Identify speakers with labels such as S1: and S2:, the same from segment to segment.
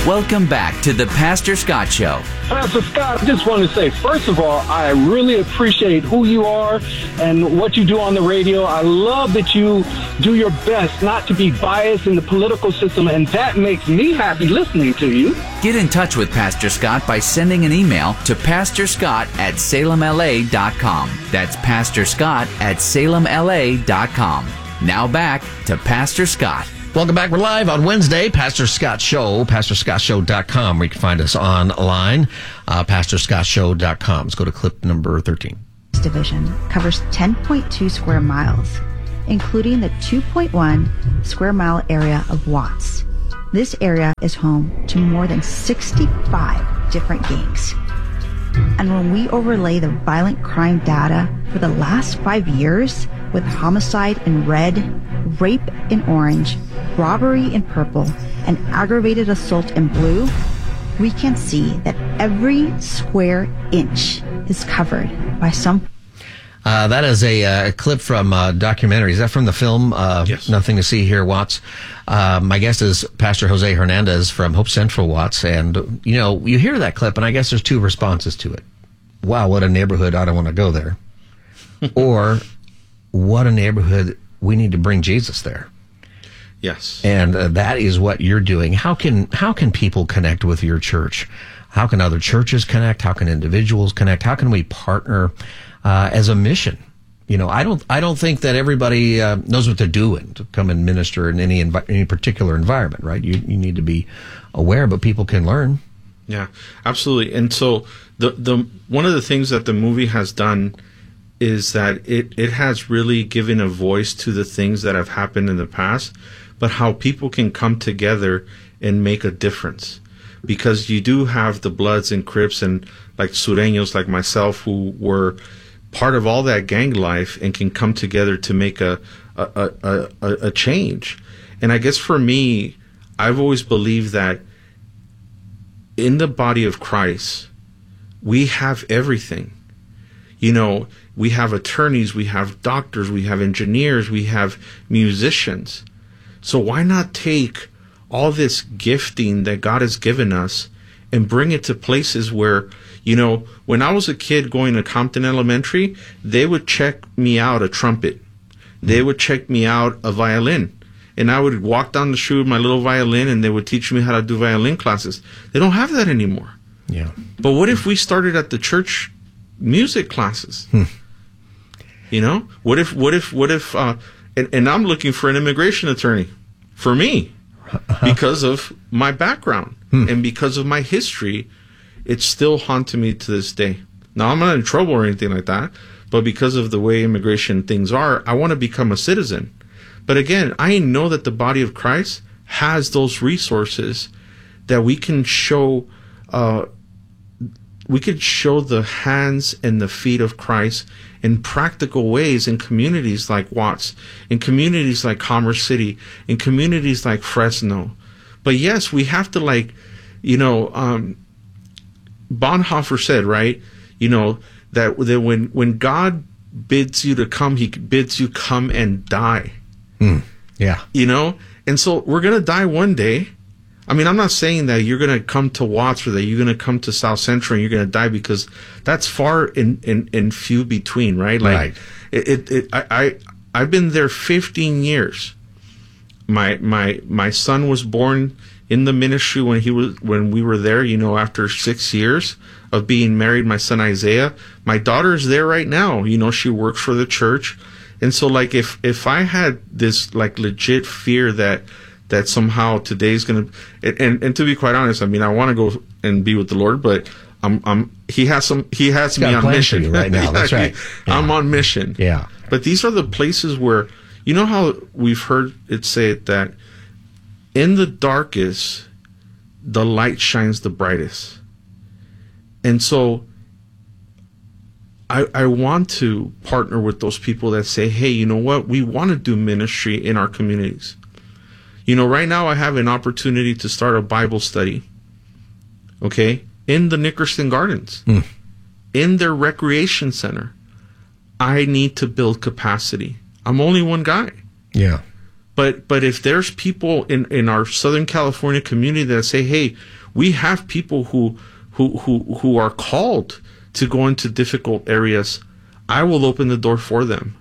S1: Welcome back to the Pastor Scott Show.
S2: Pastor Scott, I just want to say, first of all, I really appreciate who you are and what you do on the radio. I love that you do your best not to be biased in the political system, and that makes me happy listening to you.
S1: Get in touch with Pastor Scott by sending an email to pastorscott@salemla.com. That's pastorscott@salemla.com. Now back to Pastor Scott.
S3: Welcome back. We're live on Wednesday, Pastor Scott Show, pastorscottshow.com, where you can find us online, pastorscottshow.com. Let's go to clip number 13.
S4: This division covers 10.2 square miles, including the 2.1 square mile area of Watts. This area is home to more than 65 different gangs. And when we overlay the violent crime data for the last 5 years with homicide in red, rape in orange, robbery in purple, and aggravated assault in blue, we can see that every square inch is covered by some.
S3: That is a clip from a documentary. Is that from the film
S5: Yes.
S3: Nothing to See Here, Watts? My guest is Pastor Jose Hernandez from Hope Central, Watts. And, you know, you hear that clip, and I guess there's two responses to it. Wow, what a neighborhood. I don't want to go there. Or, what a neighborhood. We need to bring Jesus there.
S5: Yes.
S3: And that is what you're doing. How can people connect with your church? How can other churches connect? How can individuals connect? How can we partner as a mission? You know, I don't think that everybody knows what they're doing to come and minister in any particular environment, right? You need to be aware, but people can learn.
S5: Yeah, absolutely. And so the one of the things that the movie has done is that it has really given a voice to the things that have happened in the past, but how people can come together and make a difference. Because you do have the Bloods and Crips and like Sureños like myself who were part of all that gang life and can come together to make a change. And I guess for me, I've always believed that in the body of Christ, we have everything. You know, we have attorneys, we have doctors, we have engineers, we have musicians. So why not take all this gifting that God has given us and bring it to places where, you know, when I was a kid going to Compton Elementary, they would check me out a trumpet. They would check me out a violin. And I would walk down the street with my little violin and they would teach me how to do violin classes. They don't have that anymore.
S3: Yeah.
S5: But what if we started at the church music classes? You know, what if, and I'm looking for an immigration attorney for me because of my background and because of my history. It's still haunting me to this day. Now, I'm not in trouble or anything like that, but because of the way immigration things are, I want to become a citizen. But again, I know that the body of Christ has those resources that we can show. We could show the hands and the feet of Christ in practical ways in communities like Watts, in communities like Commerce City, in communities like Fresno. But yes, we have to, like, you know, Bonhoeffer said, right, you know, that when God bids you to come, he bids you come and die.
S3: Yeah.
S5: You know? And so we're going to die one day. I mean, I'm not saying that you're going to come to Watts or that you're going to come to South Central and you're going to die, because that's far in few between, right? Like,
S3: right.
S5: I've been there 15 years. My son was born in the ministry when we were there, you know, after 6 years of being married, my son Isaiah. My daughter's there right now. You know, she works for the church. And so, like, if I had this, like, legit fear that somehow today's going to, and to be quite honest, I mean, I want to go and be with the Lord, but he has me on mission
S3: right now. That's right.
S5: Yeah. I'm on mission.
S3: Yeah.
S5: But these are the places where, you know how we've heard it say that in the darkest, the light shines the brightest. And so I want to partner with those people that say, hey, you know what? We want to do ministry in our communities. You know, right now I have an opportunity to start a Bible study, okay, in the Nickerson Gardens, in their recreation center. I need to build capacity. I'm only one guy.
S3: Yeah.
S5: But if there's people in our Southern California community that say, hey, we have people who are called to go into difficult areas, I will open the door for them.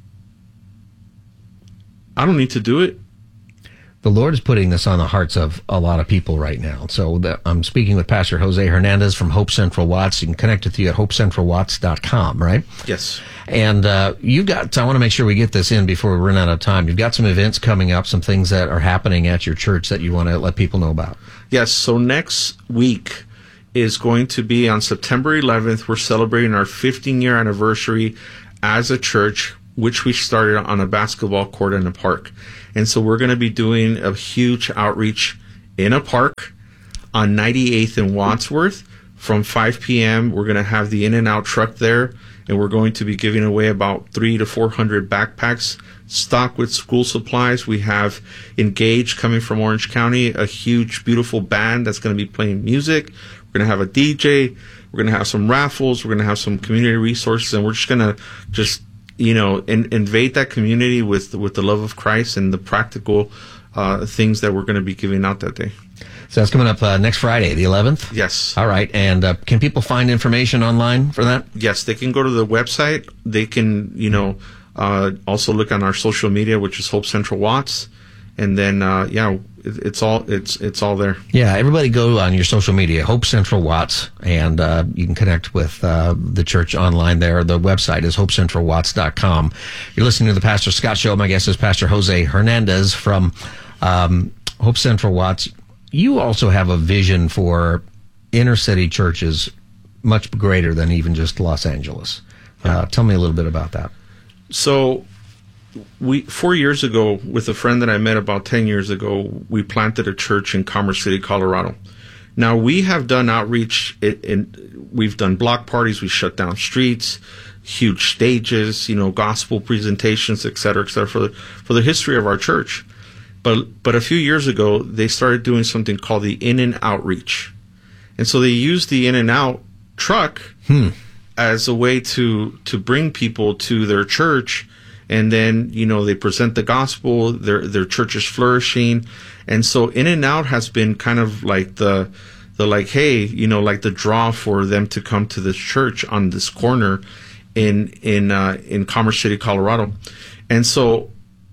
S5: I don't need to do it.
S3: The Lord is putting this on the hearts of a lot of people right now. So I'm speaking with Pastor Jose Hernandez from Hope Central Watts. You can connect with you at hopecentralwatts.com, right?
S5: Yes.
S3: And you've got, I want to make sure we get this in before we run out of time. You've got some events coming up, some things that are happening at your church that you want to let people know about.
S5: Yes. So next week is going to be on September 11th. We're celebrating our 15-year anniversary as a church, which we started on a basketball court in a park. And so we're going to be doing a huge outreach in a park on 98th and Wadsworth from 5 p.m. We're going to have the In-N-Out truck there, and we're going to be giving away about 300 to 400 backpacks stocked with school supplies. We have Engage coming from Orange County, a huge, beautiful band that's going to be playing music. We're going to have a DJ. We're going to have some raffles. We're going to have some community resources, and we're just going to invade that community with the love of Christ and the practical things that we're going to be giving out that day.
S3: So that's coming up next Friday, the 11th?
S5: Yes.
S3: All right. And can people find information online for that?
S5: Yes, they can go to the website. They can, also look on our social media, which is Hope Central Watts. And then, it's all there. Yeah,
S3: everybody go on your social media, Hope Central Watts, and you can connect with the church online there. The website is hopecentralwatts.com. You're listening to the Pastor Scott Show. My guest is Pastor Jose Hernandez from Hope Central Watts. You also have a vision for inner city churches much greater than even just Los Angeles. Tell me a little bit about that.
S5: So 4 years ago, with a friend that I met about 10 years ago, we planted a church in Commerce City, Colorado. Now, we have done outreach, we've done block parties, we shut down streets, huge stages, gospel presentations, et cetera, for the history of our church. But a few years ago, they started doing something called the In-N-Out Reach. And so they used the In-N-Out truck as a way to bring people to their church. And then, they present the gospel, their church is flourishing. And so In-N-Out has been kind of like the the draw for them to come to this church on this corner in Commerce City, Colorado. And so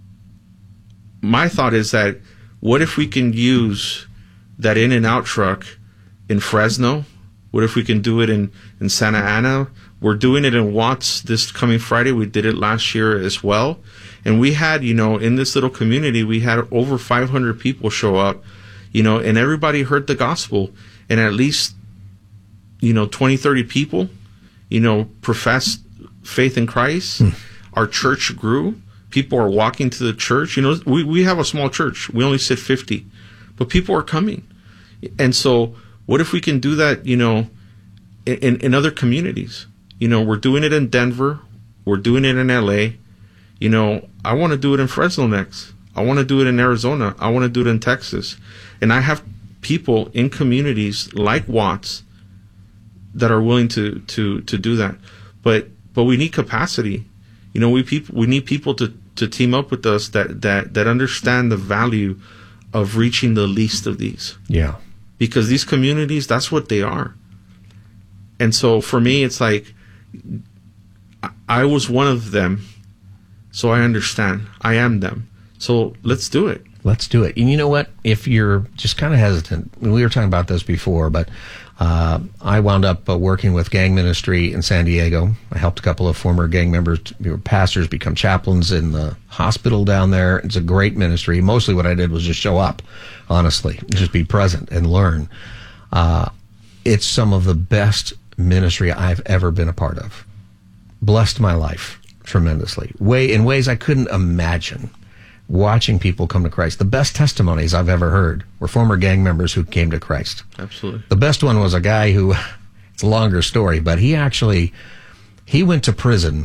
S5: my thought is that what if we can use that In-N-Out truck in Fresno? What if we can do it in Santa Ana? We're doing it in Watts this coming Friday. We did it last year as well. And we had, in this little community, we had over 500 people show up, and everybody heard the gospel. And at least, 20, 30 people, professed faith in Christ. Our church grew. People are walking to the church. We have a small church. We only sit 50. But people are coming. And so what if we can do that, in other communities? We're doing it in Denver. We're doing it in LA. I want to do it in Fresno next. I want to do it in Arizona. I want to do it in Texas. And I have people in communities like Watts that are willing to do that. But we need capacity. We need people to team up with us that understand the value of reaching the least of these.
S3: Yeah.
S5: Because these communities, that's what they are. And so for me, it's like, I was one of them, so I understand. I am them. So let's do it.
S3: Let's do it. And you know what? If you're just kind of hesitant, we were talking about this before, but I wound up working with gang ministry in San Diego. I helped a couple of former gang members, pastors, become chaplains in the hospital down there. It's a great ministry. Mostly what I did was just show up, honestly, just be present and learn. It's some of the best ministry I've ever been a part of. Blessed my life tremendously. In ways I couldn't imagine. Watching people come to Christ. The best testimonies I've ever heard were former gang members who came to Christ.
S5: Absolutely.
S3: The best one was a guy who, it's a longer story, but he went to prison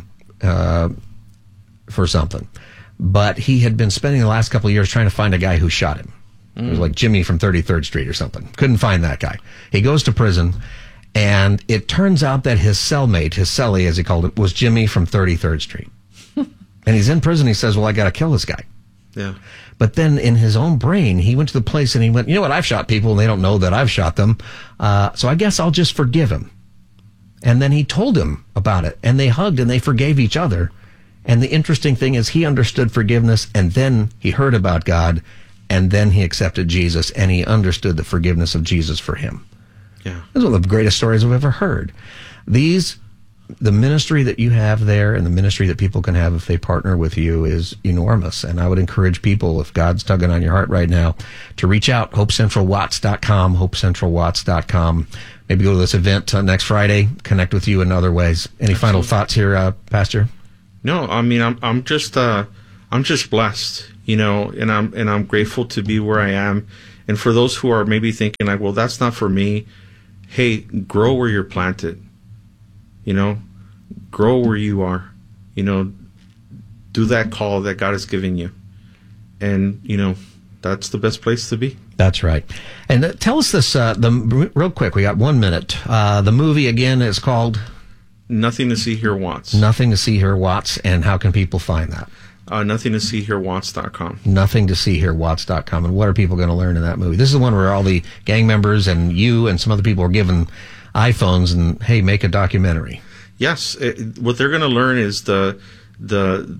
S3: for something. But he had been spending the last couple of years trying to find a guy who shot him. It was like Jimmy from 33rd Street or something. Couldn't find that guy. He goes to prison, and it turns out that his cellmate, his cellie as he called it, was Jimmy from 33rd Street. And he's in prison. He says, well, I got to kill this guy.
S5: Yeah.
S3: But then in his own brain, he went to the place and he went, you know what, I've shot people and they don't know that I've shot them. So I guess I'll just forgive him. And then he told him about it, and they hugged and they forgave each other. And the interesting thing is he understood forgiveness, and then he heard about God, and then he accepted Jesus, and he understood the forgiveness of Jesus for him.
S5: Yeah.
S3: That's one of the greatest stories I've ever heard. The ministry that you have there and the ministry that people can have if they partner with you is enormous. And I would encourage people, if God's tugging on your heart right now, to reach out, hopecentralwatts.com, hopecentralwatts.com. Maybe go to this event next Friday, connect with you in other ways. Any final thoughts here, Pastor?
S5: No, I mean, I'm just blessed, you know, and I'm grateful to be where I am. And for those who are maybe thinking like, well, that's not for me. Hey, grow where you're planted. You know, grow where you are. You know, do that call that God has given you. And, you know, that's the best place to be.
S3: That's right. And tell us this, real quick, we got 1 minute. The movie, again, is called?
S5: Nothing to See, Hear, Watts.
S3: Nothing to See, Hear, Watts. And how can people find that?
S5: Nothing to See, Hear, Watts.com.
S3: Nothing to See, Hear, Watts.com. And what are people going to learn in that movie? This is the one where all the gang members and you and some other people are given iPhones and, hey, make a documentary.
S5: Yes, what they're going to learn is the good,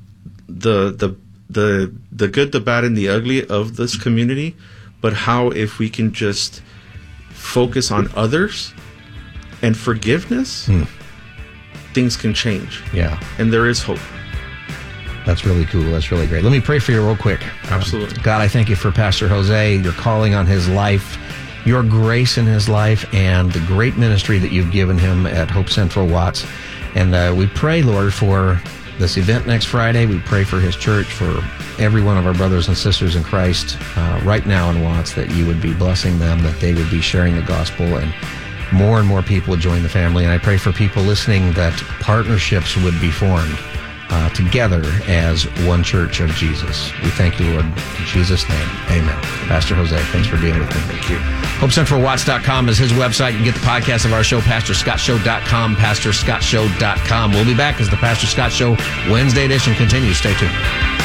S5: the bad, and the ugly of this community, but how if we can just focus on others and forgiveness, things can change.
S3: Yeah,
S5: and there is hope.
S3: That's really cool. That's really great. Let me pray for you real quick.
S5: Absolutely.
S3: God, I thank you for Pastor Jose, your calling on his life, your grace in his life, and the great ministry that you've given him at Hope Central Watts. And we pray, Lord, for this event next Friday. We pray for his church, for every one of our brothers and sisters in Christ right now in Watts, that you would be blessing them, that they would be sharing the gospel, and more people would join the family. And I pray for people listening that partnerships would be formed together as one church of Jesus. We thank you, Lord, in Jesus' name. Amen. Pastor Jose, thanks for being with me.
S5: Thank you.
S3: HopeCentralWatts.com is his website. You can get the podcast of our show, PastorScottShow.com, PastorScottShow.com. We'll be back as the Pastor Scott Show Wednesday edition continues. Stay tuned.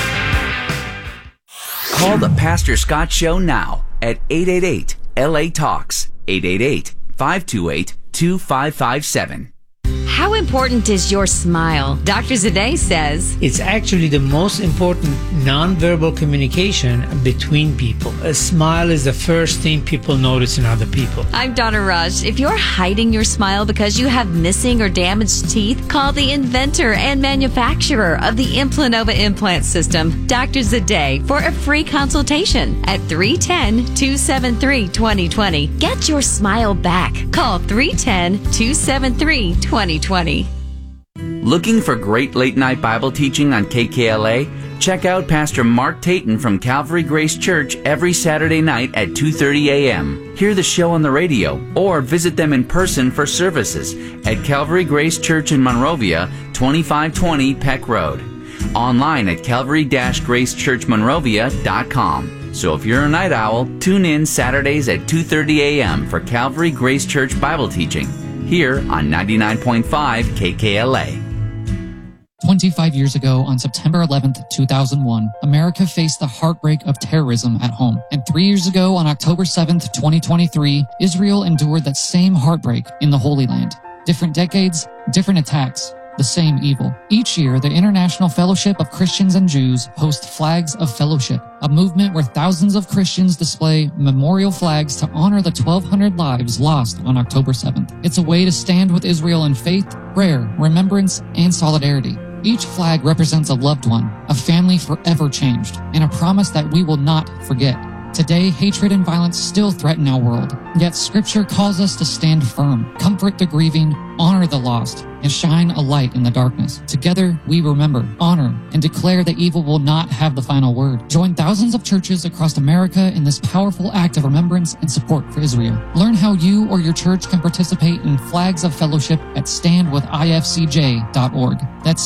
S1: Call the Pastor Scott Show now at 888-LA-TALKS, 888-528-2557.
S6: How important is your smile? Dr. Zadeh says
S7: it's actually the most important nonverbal communication between people. A smile is the first thing people notice in other people.
S6: I'm Donna Rush. If you're hiding your smile because you have missing or damaged teeth, call the inventor and manufacturer of the Implanova implant system, Dr. Zadeh, for a free consultation at 310-273-2020. Get your smile back. Call 310-273-2020.
S1: Looking for great late-night Bible teaching on KKLA? Check out Pastor Mark Tayton from Calvary Grace Church every Saturday night at 2:30 a.m. Hear the show on the radio or visit them in person for services at Calvary Grace Church in Monrovia, 2520 Peck Road. Online at calvary-gracechurchmonrovia.com. So if you're a night owl, tune in Saturdays at 2:30 a.m. for Calvary Grace Church Bible teaching here on 99.5 KKLA.
S8: 25 years ago, on September 11th, 2001, America faced the heartbreak of terrorism at home. And 3 years ago, on October 7th, 2023, Israel endured that same heartbreak in the Holy Land. Different decades, different attacks, the same evil. Each year, the International Fellowship of Christians and Jews hosts Flags of Fellowship, a movement where thousands of Christians display memorial flags to honor the 1,200 lives lost on October 7th. It's a way to stand with Israel in faith, prayer, remembrance, and solidarity. Each flag represents a loved one, a family forever changed, and a promise that we will not forget. Today, hatred and violence still threaten our world, yet Scripture calls us to stand firm, comfort the grieving, honor the lost, and shine a light in the darkness. Together, we remember, honor, and declare that evil will not have the final word. Join thousands of churches across America in this powerful act of remembrance and support for Israel. Learn how you or your church can participate in Flags of Fellowship at standwithifcj.org. That's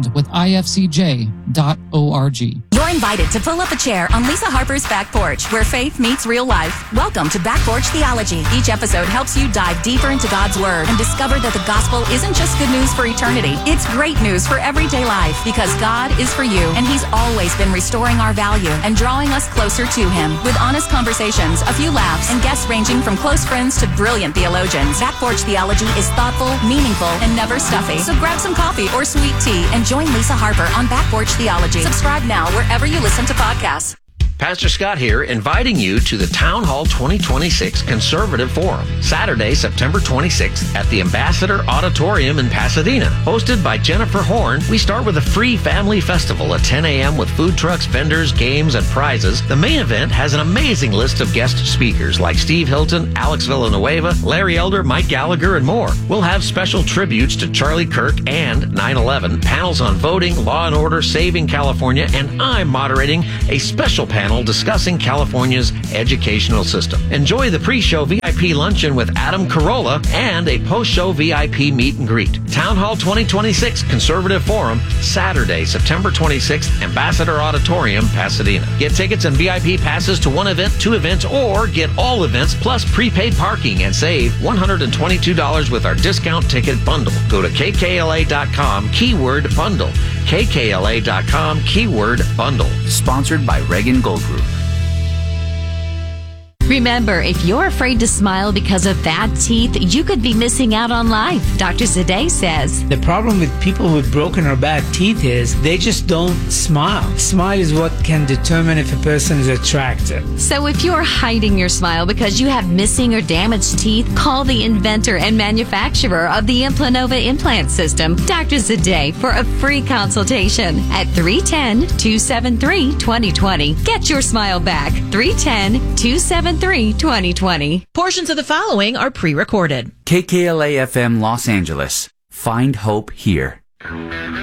S8: standwithifcj.org.
S9: You're invited to pull up a chair on Lisa Harper's Back Porch, where faith meets real life. Welcome to Back Porch Theology. Each episode helps you dive deeper into God's Word and discover that the gospel isn't just good news for eternity. It's great news for everyday life because God is for you, and He's always been restoring our value and drawing us closer to Him. With honest conversations, a few laughs, and guests ranging from close friends to brilliant theologians, Back Porch Theology is thoughtful, meaningful, and never stuffy. So grab some coffee or sweet tea and join Lisa Harper on Back Porch Theology. Subscribe now wherever you listen to podcasts.
S3: Pastor Scott here, inviting you to the Town Hall 2026 Conservative Forum, Saturday, September 26th at the Ambassador Auditorium in Pasadena. Hosted by Jennifer Horn, we start with a free family festival at 10 a.m. with food trucks, vendors, games, and prizes. The main event has an amazing list of guest speakers like Steve Hilton, Alex Villanueva, Larry Elder, Mike Gallagher, and more. We'll have special tributes to Charlie Kirk and 9/11, panels on voting, law and order, saving California, and I'm moderating a special panel discussing California's educational system. Enjoy the pre-show VIP luncheon with Adam Carolla and a post-show VIP meet and greet. Town Hall 2026 Conservative Forum, Saturday, September 26th, Ambassador Auditorium, Pasadena. Get tickets and VIP passes to one event, two events, or get all events plus prepaid parking and save $122 with our discount ticket bundle. Go to kkla.com, keyword bundle. kkla.com, keyword bundle.
S1: Sponsored by Reagan Gold Group.
S6: Remember, if you're afraid to smile because of bad teeth, you could be missing out on life. Dr. Zadeh says,
S7: The problem with people with broken or bad teeth is they just don't smile. Smile is what can determine if a person is attractive.
S6: So if you're hiding your smile because you have missing or damaged teeth, call the inventor and manufacturer of the Implanova implant system, Dr. Zadeh, for a free consultation at 310-273-2020. Get your smile back. 310-273-2020.
S10: Portions of the following are pre-recorded.
S1: KKLA FM Los Angeles. Find hope here.